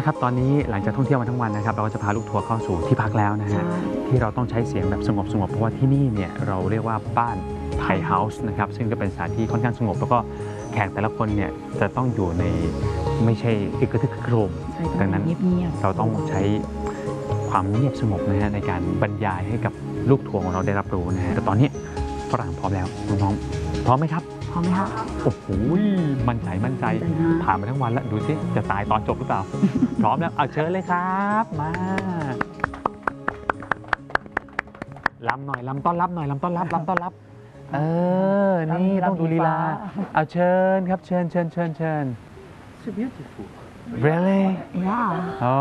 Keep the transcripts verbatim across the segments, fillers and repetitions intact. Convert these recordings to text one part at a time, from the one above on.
ครับตอนนี้หลังจากท่องเที่ยวมาทั้งวันนะครับเราก็จะพาลูกทัวร์เข้าสู่ที่พักแล้วนะฮะที่เราต้องใช้เสียงแบบสงบสงบเพราะว่าที่นี่เนี่ยเราเรียกว่าบ้านไทยเฮาส์นะครับซึ่งก็เป็นสถานที่ค่อนข้างสงบแล้วก็แขกแต่ละคนเนี่ยจะต้องอยู่ในไม่ใช่อึกกระทึกครึกโครมดังนั้นเราต้องใช้ความเงียบสงบนะฮะในการบรรยายให้กับลูกทัวร์ของเราได้รับรู้นะฮะแต่ตอนนี้ฝรั่งพร้อมแล้วน้องๆพร้อมไหมครับพร้อมไหมครับโอ้โหมั่นใจมั่นใจผ่านมาทั้งวันแล้วดูสิจะตายตอนจบหรือเปล่า พร้อมแล้วเอาเชิญเลยครับมาลำหน่อยลำต้อนรับหน่อยลำต้อนรับลำต้อนรับเออนี่ต้องดูลีลาเอาเชิญครับเชิญเชิญเชิญเชิญ It's beautiful really yeah อ๋อ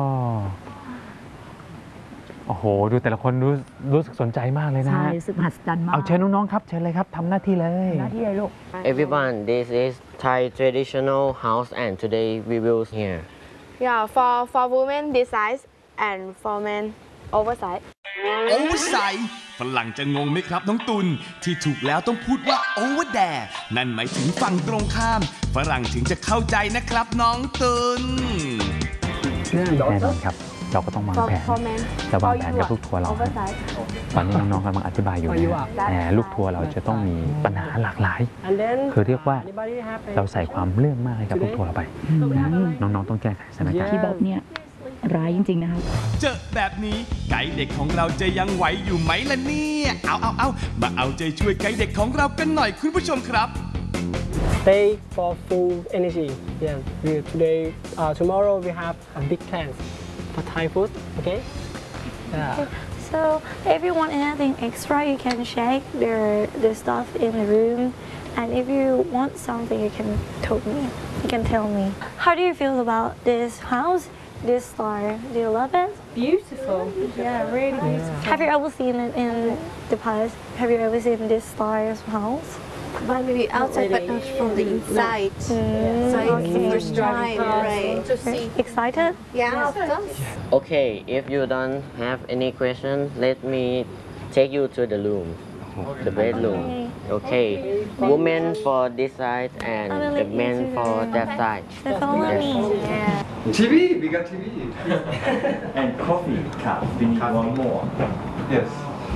โอ้โหดูแต่ละคนรู้รู้สึกสนใจมากเลยนะใช่รู้สึกมหัศจรรย์มากเอาเชิญน้องๆครับเชิญเลยครับทำหน้าที่เลยหน้าที่เลยลูก Everyone, this is Thai traditional house, and today we will here. Yeah, for for women this size and for men oversize. Oversize ฝรั่งจะงงไหมครับน้องตุลที่ถูกแล้วต้องพูดว่า over there นั่นหมายถึงฝั่งตรงข้ามฝรั่งถึงจะเข้าใจนะครับน้องตุลแน่นอนครับเราก็ต้องวางแผนจะวางแผนกับลูกทัวร์เราตอนนี้น้องๆกำลังอธิบายอยู่นะแต่ลูกทัวร์เราจะต้องมีปัญหาหลากหลายคือเรียกว่าเราใส่ความเรื่องมากให้กับลูกทัวร์เราไปน้องๆต้องแก้ไขสถานการณ์พี่บ๊อบเนี่ยร้ายจริงๆนะครับเจอแบบนี้ไกด์เด็กของเราจะยังไหวอยู่ไหมล่ะเนี่ยเอาเอาเอามาเอาใจช่วยไกด์เด็กของเรากันหน่อยคุณผู้ชมครับ Stay for full energy. Yeah. We, today, uh, tomorrow we have a big plans for Thai food. Okay. Yeah. So if you want anything extra, you can check the the stuff in the room, and if you want something, you can tell me. You can tell me. How do you feel about this house? This store? Do you love it? Beautiful. Yeah, really beautiful. Have you ever seen it in the past? Have you ever seen this store's house? But maybe outside, but not from the inside. Mm, so it's the okay. first time, right? To see. Excited? Yeah, of course. Okay, if you don't have any question, let me take you to the room, the bedroom. Okay, women for this side and the men for that side. So follow me. Yeah. T V, we got T V. And coffee cup. We need one more. Yes.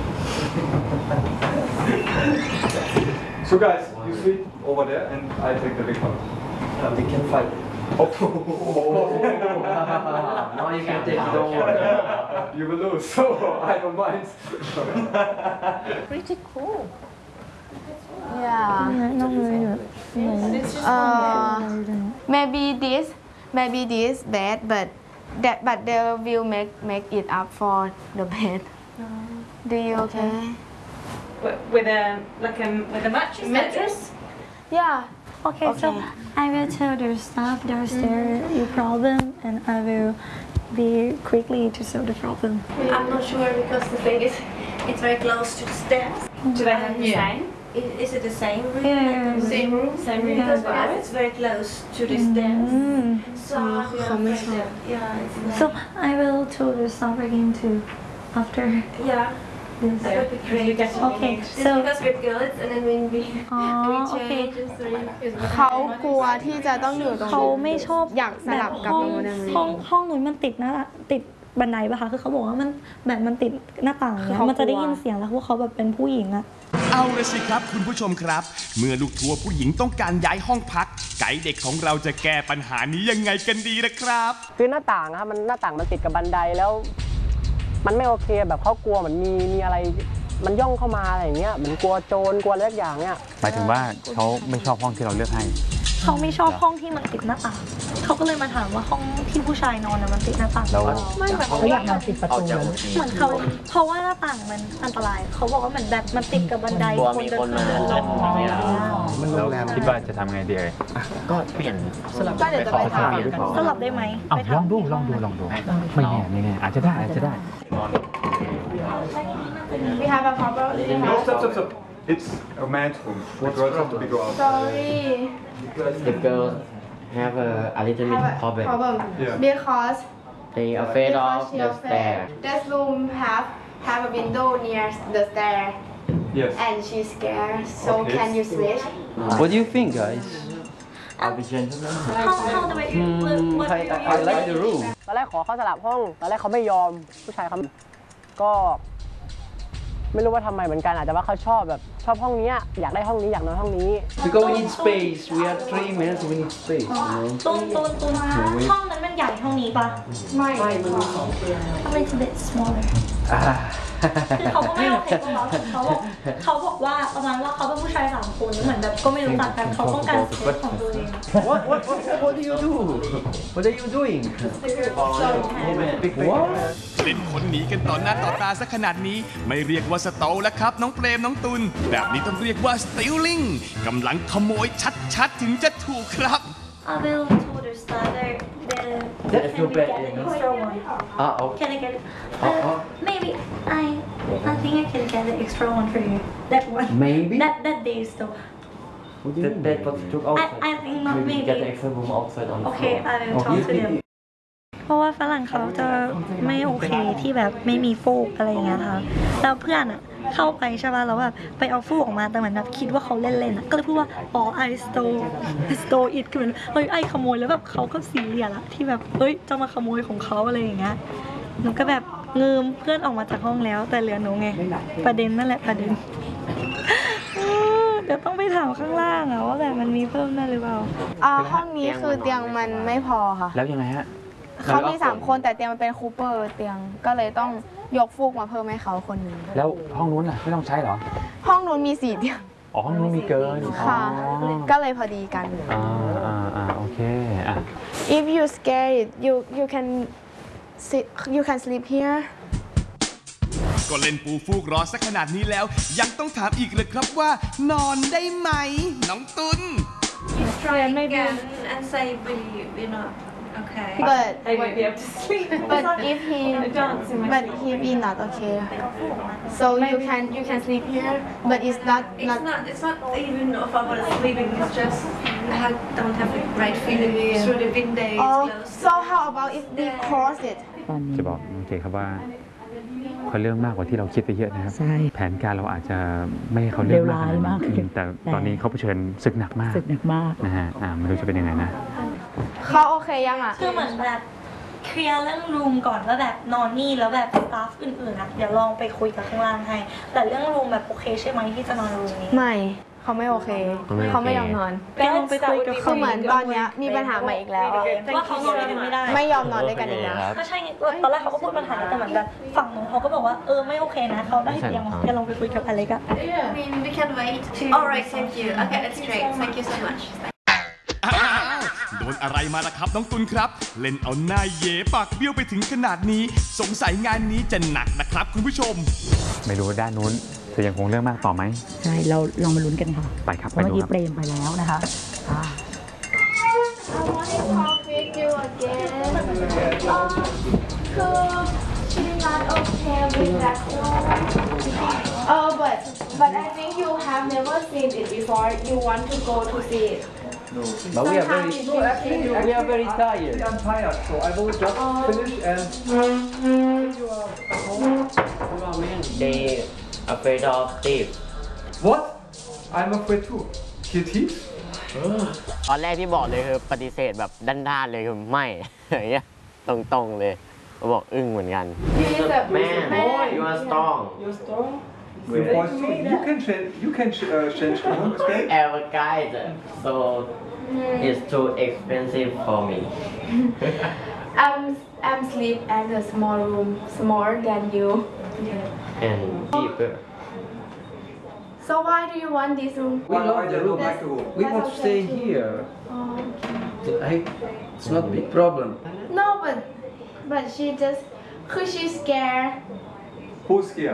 So guys, you sleep over there and I take the big one. Uh, we can fight. Oh. No, you can take it over. You will lose, so I don't mind. Pretty cool. Yeah. Uh, maybe this, maybe this bed, but that but they will make make it up for the bed. Do you okay? With a like a like a mattress. Mattress? Yeah. Okay, okay, so I will tell the staff downstairs mm-hmm. your problem, and I will be quickly to solve the problem. I'm not sure because the thing is, it's very close to the stairs. Do they have the yeah. same? Is, is it the same room? Yeah. Like the same room? Same room. Because for us, it's very close to the stairs. Mm. So we are afraid that, yeah. It's So I will tell the staff again too, after. Yeah. Yes. That would be great. Okay, Just so because we're girls and then when we we change and so เขากลัวที่จะต้องอยู่ตรงเขาไม่ชอบอยากสลับกับห้องโรงแรมนี้ห้องห้องนู้นมันติดหน้าติดบันไดปะคะคือเขาบอกว่ามันแบบมันติดหน้าต่างเนี่ยมันจะได้ยินเสียงแล้วพวกเขาแบบเป็นผู้หญิงอะเอาละสิครับคุณผู้ชมครับเมื่อลูกทัวร์ผู้หญิงต้องการย้ายห้องพักไกด์เด็กของเราจะแก้ปัญหานี้ยังไงกันดีนะครับคือหน้าต่างครับมันหน้าต่างมันติดกับบันไดแล้วมันไม่โอเคแบบเขากลัวเหมือนมีมีอะไรมันย่องเข้ามาอะไรอย่างเงี้ยเหมือนกลัวโจรกลัวอะไรอย่างเงี้ยหมายถึงว่าเขาไม่ชอบห้องที่เราเลือกให้เขาไม่ชอบห้องที่มันติดหน้าต่างเขาก็เลยมาถามว่าห้องที่ผู้ชายนอนมันติดหน้าต่างแล้วไม่แบบเขาอยากนอนติดประตูเหมือนเขาเพราะว่าหน้าต่างมันอันตรายเขาบอกว่าเหมือนแบบมันติดกับบันไดคนเดินมาแล้วคิดว่าจะทำไงดีเอ่ยก็เปลี่ยนสลับก็เดี๋ยวจะไปทำสลับได้ไหมลองดูลองดูลองดูไม่แน่ไม่แน่อาจจะได้อาจจะได้ We have a problem. No, stop, stop, stop. It's a man's room. The girls have to be go out. Sorry. The girls have a, a little bit problem. Problem. Yeah. Because they afraid of the stair. This room have have a window near the stair. Yes. And she's scared. So Okay. can you switch? What do you think, guys? I'll be gentleman. How how do I what what I, I like the room. ตอนแรกขอเขาสลับห้องตอนแรกเขาไม่ยอมผู้ชายเขาก็ไม่รู้ว่าทำไมเหมือนกันอาจจะว่าเขาชอบแบบชอบห้องนี้อยากได้ห้องนี้อยากนอนห้องนี้ Because we need space. We are three men, so we need space. You know. ตูนตูนตูนห้องนั้นมันใหญ่ห้องนี้ปะไม่ไม่มันมีสองเตียง It's a bit smaller คือเขาก็ไม่โอเคกับเขาเขาบอกเขาบอกว่าประมาณว่าเขาเป็นผู้ชายสามคนเหมือนแบบก็ไม่รู้จักกันเขาต้องการสเปซของตัวเอง What what what what do you do? What are you doing? What? เล่นคนหนีกันต่อหน้าต่อตาซะขนาดนี้ไม่เรียกว่าสโตแล้วครับน้องเปรมน้องตุลแบบนี้ต้องเรียกว่า stealing กำลังขโมยชัดๆถึงจะถูกครับ I will told her starter then That's can your we bed, get you an know? extra one Ah, okay. Can I get it Uh, uh. maybe I I think I can get an extra one for you that one Maybe? that that day still What do you that, mean? That what you took outside. I I think not maybe. maybe Get the extra room outside on the Okay floor. I will talk to them เพราะว่าฝรั่งเขาจะไม่โอเคที่แบบไม่มีฟูกอะไรอย่างเงี้ยค่ะแล้วเพื่อนอ่ะเข้าไปใช่ป่ะแล้วแบบไปเอาฟูกออกมาแต่เหมือนแบบคิดว่าเขาเล่นๆอ่ะก็เลยพูดว่าอ๋อ I stole I stole it คือเหมือนเฮ้ยไอขโมยแล้วแบบเขาก็ซีเรียสอะที่แบบเฮ้ยจะมาขโมยของเขาอะไรอย่างเงี้ยหนูก็แบบเงิมเพื่อนออกมาจากห้องแล้วแต่เหลือหนูไงประเด็นนั่นแหละประเด็นเดี๋ยวต้องไปถามข้างล่างอะว่าแบบมันมีเพิ่มได้หรือเปล่าอ่าห้องนี้คือเตียงมันไม่พอค่ะแล้วยังไงฮะเขามีสามคนแต่เตียงมันเป็นคูเปอร์เตียงก็เลยต้องยกฟูกมาเพิ่มให้เขาคนหนึ่งแล้วห้องนู้นล่ะไม่ต้องใช้เหรอห้องนู้นมีสี่เตียงอ๋อห้องนู้นมีเกินค่ะ ก็เลยพอดีกันอ่าอ่าอ่าโอเคอ่ะ If you scared you you can sit you can sleep here ก็เล่นปูฟูกรอสักขนาดนี้แล้วยังต้องถามอีกเลยครับว่านอนได้ไหมน้องตุล try again and say we we're not okay. but They won't be able to sleep. but if he dancing but he be not okay so you can you can sleep here but it's not It's not not it's not even if I was sleeping. It's just I don't have a great feeling through the window. It's oh closed. so how about if we close it ตอนนี้จะบอกน้องเจครับว่าเขาเรื่องมากกว่าที่เราคิดไปเยอะนะครับใช่แผนการเราอาจจะไม่ให้เขาเรื่องมากเลวร้ายมากอืมแต่ตอนนี้เขาเผชิญศึกหนักมากสึกหนักมากนะฮะอ่าไม่รู้จะเป็นยังไงนะเขาโอเคยังอ่ะคือเหมือนแบบเคลียร์เรื่องรูมก่อนว่าแบบนอนนี่แล้วแบบสตาฟอื่นๆอ่ะเดี๋ยวลองไปคุยกับข้างล่างให้แต่เรื่องรูมแบบโอเคใช่ไหมที่จะนอนรูมนี้ไม่เขาไม่โอเค เขาไม่ยอมนอนแกลองไปคุยกับคือเหมือนตอนเนี้ยมีปัญหาใหม่อีกแล้วอะว่าเขานอนด้วยกันไม่ได้ไม่ยอมนอนด้วยกันอีกแล้วก็ใช่ไงตอนแรกเขาก็พูดปัญหาแต่เหมือนแบบฝั่งนู้นเขาก็บอกว่าเออไม่โอเคนะเขาได้เตียงแกลองไปคุยกับอเล็กอะ I mean, we can wait. All right, thank you. Okay, that's great. Thank you so much. อ้าวโดนอะไรมาล่ะครับน้องตุลครับ เล่นเอาหน้าเย่ปากเบี้ยวไปถึงขนาดนี้ สงสัยงานนี้จะหนักนะครับคุณผู้ชมไม่รู้ว่าด้านนู้นจะยังคงเรื่องมากต่อไหมใช่เราลองมาลุ้นกันค่ะไปครับเพไปราะเมื่อดูกี้ครับเปรมไปแล้วนะคะอ่า I want to talk with you again. Um, so she's not okay with that one. Oh, but but I think you have never seen it before. You want to go to see it. No. But we are very No, actually, you- we are very tired. I'm tired, so I will just finish and you are They afraid of thieves. What? I'm afraid too. Kill thieves? ตอนแรกที่บอกเลยคือปฏิเสธแบบด้านๆเลยคือไม่ อย่างเงี้ยตรงๆเลยเขาบอกอึ้งเหมือนกัน He's a Man you are strong You're strong Your voice too. You can change. You can ch uh, change the room, okay? Our guide so it's too expensive for me I'm I'm sleep at a small room, smaller than you. and cheaper So why do you want this room? We Why- love why the they room. don't like the room? We want to stay here. Oh, I, it's not a big problem. no, but but she just, cause she's scared. Who's here?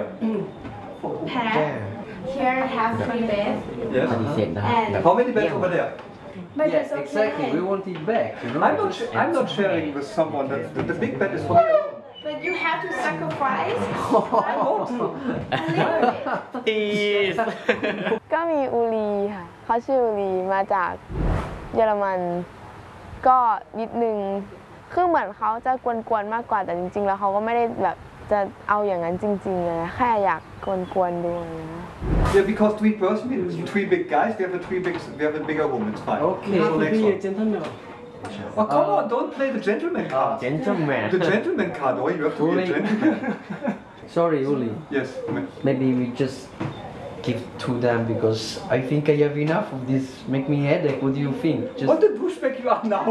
Pat here have three beds, ป Yes. ฏิเสธได้ and How many beds over there? but Yeah, it's okay. exactly. We want it back. You know. I'm not. Sh I'm not sharing with someone. That the, the big bed is for me alone. But you have to sacrifice I want to. a little bit. Please ก็มีอูรีค่ะเขาชื่ออูรีมาจากเยอรมันก็นิดนึงคือเหมือนเขาจะกวนๆมากกว่าแต่จริงๆแล้วเขาก็ไม่ได้แบบจะเอาอย่างนั้นจริงๆเลยแค่อยากกวนๆดูนะ Yeah, because three person, three big guys. We have a three big. We have a bigger room. It's fine. Okay. So to next be a one. gentleman Oh, come on, don't play the gentleman card. Gentleman. The gentleman card, oh, you have to be a Uli. gentleman. Sorry, Uli. Yes. Maybe we just give to them because I think I have enough of this. Make me headache. What do you think? Just What the douchebag you are now?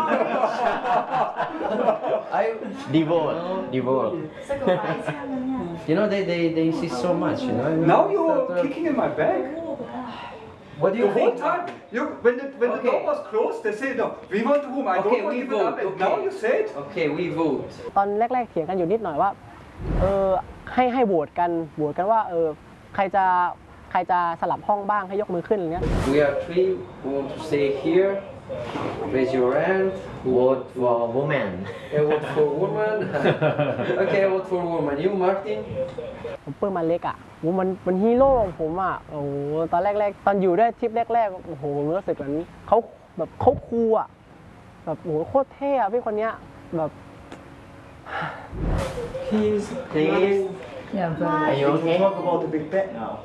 I Devote. Devote. You know, they, they, they insist so much, you know. Now you're kicking in my bag. What do you The whole think? time, you, when the, when Okay. the door was closed, they say, no, we want the room, I Okay, don't want we to give it up. vote, And okay. now you say it? Okay, we vote. ตอนแรกๆเถียงกันอยู่นิดหน่อยว่าเออให้ให้โหวตกันโหวตกันว่าเออใครจะใครจะสลับห้องบ้างให้ยกมือขึ้นอะไรเงี้ย We are three who want to stay here. Raise your hand. Vote for woman. I vote for woman. Okay, I vote for woman. You, Martin? ผมเปิ้ลมาเล็กอ่ะโหมันมันฮีโร่ของผมอ่ะโอ้โหตอนแรกๆ ตอนอยู่ได้ทริปแรกๆโอ้โหผมรู้สึกเหมือนเขาแบบเขาคูลอ่ะแบบโอ้โหโคตรเท่อะพี่คนเนี้ยแบบ Please. Please. Yeah, Are you okay? Talk about the big bet now.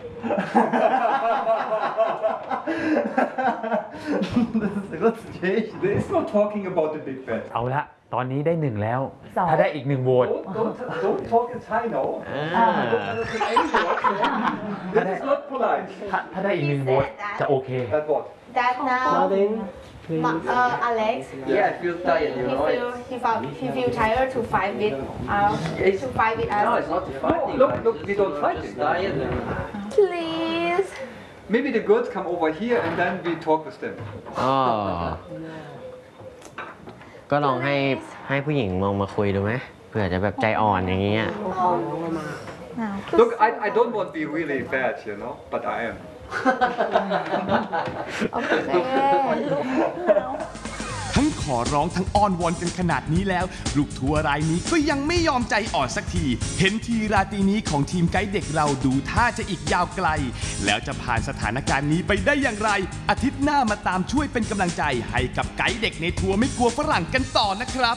That's the situation. There is no talking about the big bet. เอาละตอนนี้ได้หนึ่งแล้วสองถ้าได้อีกหนึ่งโหวต Don't, don't, don't talk in Thai now. Ah. I don't understand any word. This is not polite. ถ้าถ้าได้อีกหนึ่งโหวตจะโอเค That what? That now, Martin Ma- uh, Alex, Yeah, I feel tired, you he know. feel he felt he feel tired to fight with uh, It's- to fight with No, us. it's not the fighting. look, I'm look, just, we don't I'm fighting. just tired. and- Please. Maybe the girls come over here and then we talk with them. อ๋อก็ลองให้ให้ผู้หญิงมองมาคุยดูไหมเผื่อจะแบบใจอ่อนอย่างเงี้ย Look, I, I don't want to be really bad, you know, but I am. ทั้งขอร้องทั้งอ้อนวอนกันขนาดนี้แล้ว ลูกทัวร์รายนี้ก็ยังไม่ยอมใจอ่อนสักที เห็นทีราตรีนี้ของทีมไกด์เด็กเราดูท่าจะอีกยาวไกล แล้วจะผ่านสถานการณ์นี้ไปได้อย่างไร อาทิตย์หน้ามาตามช่วยเป็นกำลังใจให้กับไกด์เด็กในทัวร์ไม่กลัวฝรั่งกันต่อนะครับ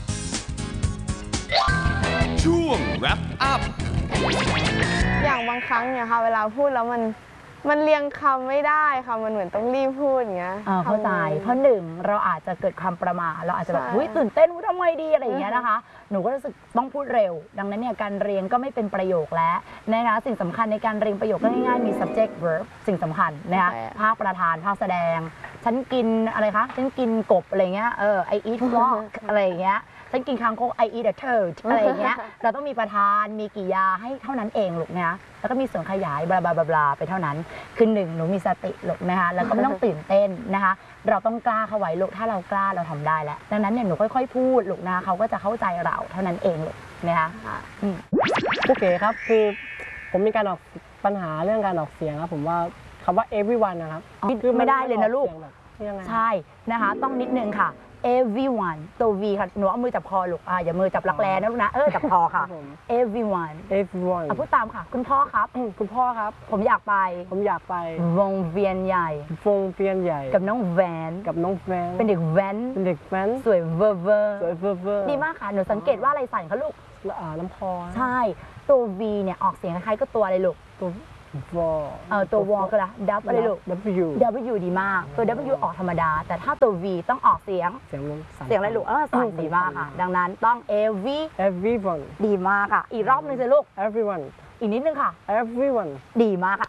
ช่วง wrap up อย่างบางครั้งเนี่ยค่ะเวลาพูดแล้วมันมันเรียงคำไม่ได้ค่ะมันเหมือนต้องรีบพูดอย่างเงี้ยอ่าเข้าใจเพราะหนึ่งเราอาจจะเกิดความประมาทเราอาจจะแบบใช่อุ้ยตื่นเต้นว่าทำไงดีอะไรอย่างเงี้ยนะคะหนูก็รู้สึกต้องพูดเร็ว ดังนั้นเนี่ยการเรียงก็ไม่เป็นประโยคแล้วนะคะสิ่งสำคัญในการเรียงประโยคก็ง่ายๆมี subject verb สิ่งสำคัญนะคะภาคประธานภาคแสดงฉันกินอะไรคะฉันกินกบอะไรเงี้ยเออ I eat frog อะไรอย่างเงี้ยฉันกินคางคก I eat a turd อะไรอย่างเงี้ยเราต้องมีประธานมีกิริยาให้เท่านั้นเองลูกนะแล้วก็มีส่วนขยายบลาบลาบลาไปเท่านั้นคือหนึ่งหนูมีสติลูกนะคะแล้วก็ไม่ต้องตื่นเต้นนะคะเราต้องกล้าเข้าไว้ลูกถ้าเรากล้าเราทำได้แล้วดังนั้นเนี่ยหนูค่อยๆพูดลูกนะเขาก็จะเข้าใจเราเท่านั้นเองลูกนะคะอืมโอเคครับคือผมมีการออกปัญหาเรื่องการออกเสียงครับผมว่าคำว่า everyone นะครับอ๋อคือไม่ได้เลยนะลูกออสีงแบบยังไงใช่นะคะต้องนิดนึงค่ะ everyone ตัว V ค่ะหนูเอามือจับคอลูกอ่าอย่ามือจับรักแร้นะลูกนะเออจับคอค่ะ everyone everyone อ่ะพูดตามค่ะคุณพ่อครับคุณพ่อครับผมอยากไปผมอยากไปวงเวียนใหญ่วงเวียนใหญ่กับน้องแวนกับน้องแวนเป็นเด็กแว้นเป็นเด็กแว้นสวยเวอร์เวอร์สวยเวอร์เวอร์ดีมากค่ะหนูสังเกตว่าอะไรสั่นคะลูกและอ่าน้ำพอใช่ตัว V เนี่ยออกเสียงคล้ายๆก็ตัวอะไรลูกตัววอเออตัว W ก็ละ W อะไรลูก W W ดีมากตัว W ออกธรรมดา แต่ถ้าตัว V ต้องออกเสียงเสียงลมสั่นเสียงอะไรลูกเออสั่นดีมากค่ะ ดังนั้นต้อง every everyone ดีมากค่ะ อีกรอบหนึงสิลูก everyone อีกนิดนึงค่ะ everyone ดีมากค่ะ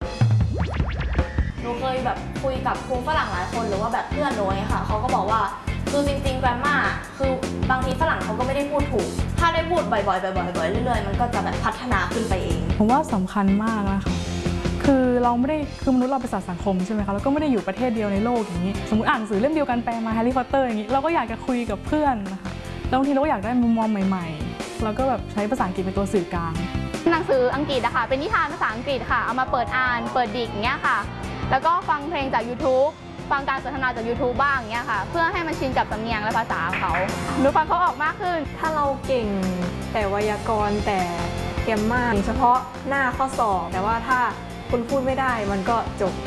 หนูเคยแบบคุยกับครูฝรั่งหลายคนหรือว่าแบบเพื่อนหนูไงค่ะเขาก็บอกว่าคือจริงๆแกรมมาคือบางทีฝรั่งเขาก็ไม่ได้พูดถูก ถ้าได้พูดบ่อยๆบ่อยๆบ่อยๆเรื่อยๆมันก็จะแบบพัฒนาขึ้นไปเองผมว่าสำคัญมากนะคะคือเราไม่ได้คือมนุษย์เราเป็นสัตว์สังคมใช่ไหมคะแล้วก็ไม่ได้อยู่ประเทศเดียวในโลกอย่างนี้สมมติอ่านหนังสือเล่มเดียวกันแปลมาแฮร์รี่พอตเตอร์อย่างนี้เราก็อยากจะคุยกับเพื่อนนะคะแล้วบางทีเราก็อยากได้มุมมองใหม่ๆแล้วก็แบบใช้ภาษาอังกฤษเป็นตัวสื่อกลางหนังสืออังกฤษอะค่ะเป็นนิทานภาษาอังกฤษค่ะเอามาเปิดอ่านเปิดดิกอย่างเงี้ยค่ะแล้วก็ฟังเพลงจาก YouTube ฟังการสนทนาจาก YouTube บ้างอย่างเงี้ยค่ะเพื่อให้มันชินกับสำเนียงและภาษาเขาหนูฟังเขาออกมากขึ้นถ้าเราเก่งแต่ไวยากรณ์แต่แกรมมาเฉพาะหน้าข้อสอบแต่ว่าถ้าคุณพูดไม่ได้มันก็จบ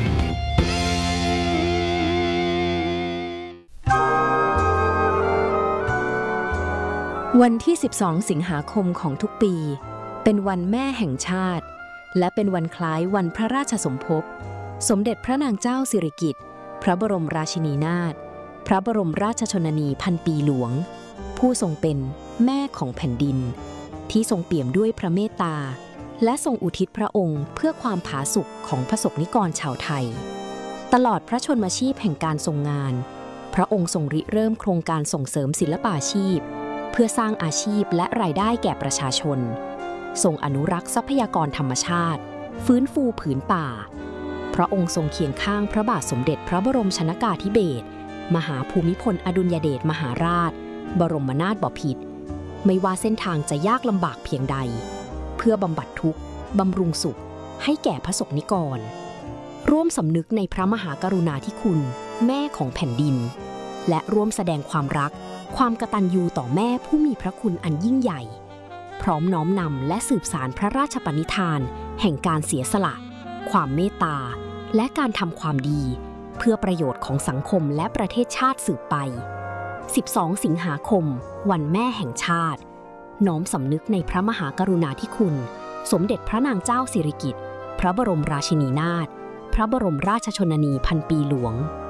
วันที่ สิบสอง สิงหาคมของทุกปีเป็นวันแม่แห่งชาติและเป็นวันคล้ายวันพระราชสมภพสมเด็จพระนางเจ้าสิริกิติ์พระบรมราชินีนาถพระบรมราชชนนีพันปีหลวงผู้ทรงเป็นแม่ของแผ่นดินที่ทรงเปี่ยมด้วยพระเมตตาและทรงอุทิศพระองค์เพื่อความผาสุกของประสบนิกรชาวไทยตลอดพระชนมชีพแห่งการทรงงานพระองค์ทรงริเริ่มโครงการส่งเสริมศิลปาชีพเพื่อสร้างอาชีพและรายได้แก่ประชาชนทรงอนุรักษ์ทรัพยากรธรรมชาติฟื้นฟูผืนป่าพระองค์ทรงเคียงข้างพระบาทสมเด็จพระบรมชนกาธิเบศรมหาภูมิพลอดุลยเดชมหาราชบรมนาถบพิตรไม่ว่าเส้นทางจะยากลำบากเพียงใดเพื่อบำบัดทุกข์บำรุงสุขให้แก่พระสงฆ์นิกรร่วมสำนึกในพระมหากรุณาธิคุณแม่ของแผ่นดินและร่วมแสดงความรักความกตัญญูต่อแม่ผู้มีพระคุณอันยิ่งใหญ่พร้อมน้อมนำและสืบสานพระราชปณิธานแห่งการเสียสละความเมตตาและการทำความดีเพื่อประโยชน์ของสังคมและประเทศชาติสืบไปสิบสองสิงหาคมวันแม่แห่งชาติน้อมสำนึกในพระมหากรุณาธิคุณสมเด็จพระนางเจ้าสิริกิติ์พระบรมราชินีนาถพระบรมราชชนนีพันปีหลวง